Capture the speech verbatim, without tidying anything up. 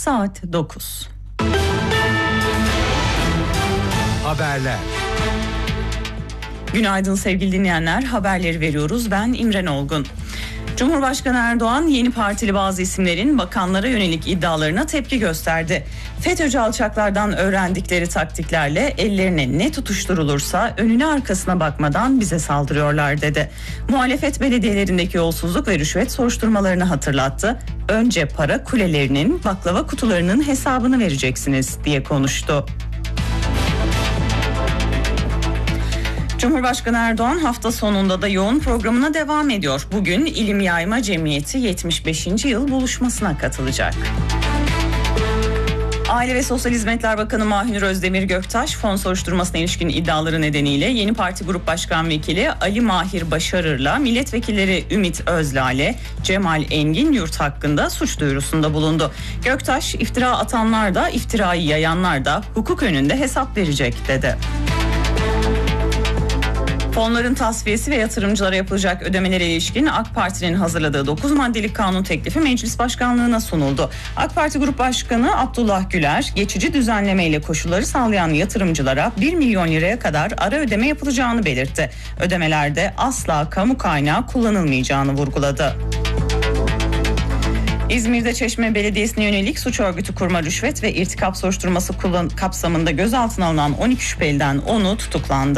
saat dokuz. Haberler. Günaydın sevgili dinleyenler, haberleri veriyoruz. Ben İmren Olgun. Cumhurbaşkanı Erdoğan yeni partili bazı isimlerin bakanlara yönelik iddialarına tepki gösterdi. FETÖ'cü alçaklardan öğrendikleri taktiklerle ellerine ne tutuşturulursa önüne arkasına bakmadan bize saldırıyorlar dedi. Muhalefet belediyelerindeki yolsuzluk ve rüşvet soruşturmalarını hatırlattı. Önce para kulelerinin, baklava kutularının hesabını vereceksiniz diye konuştu. Cumhurbaşkanı Erdoğan hafta sonunda da yoğun programına devam ediyor. Bugün İlim Yayma Cemiyeti yetmiş beşinci yıl buluşmasına katılacak. Aile ve Sosyal Hizmetler Bakanı Mahir Özdemir Göktaş, fon soruşturmasına ilişkin iddiaları nedeniyle yeni parti grup başkan vekili Ali Mahir Başarır'la milletvekilleri Ümit Özlale, Cemal Engin Yurt hakkında suç duyurusunda bulundu. Göktaş, iftira atanlar da iftirayı yayanlar da hukuk önünde hesap verecek dedi. Fonların tasfiyesi ve yatırımcılara yapılacak ödemelere ilişkin AK Parti'nin hazırladığı dokuz maddelik kanun teklifi Meclis Başkanlığı'na sunuldu. AK Parti Grup Başkanı Abdullah Güler, geçici düzenlemeyle koşulları sağlayan yatırımcılara bir milyon liraya kadar ara ödeme yapılacağını belirtti. Ödemelerde asla kamu kaynağı kullanılmayacağını vurguladı. İzmir'de Çeşme Belediyesi'ne yönelik suç örgütü kurma, rüşvet ve irtikap soruşturması kullan- kapsamında gözaltına alınan on iki şüpheliden onu tutuklandı.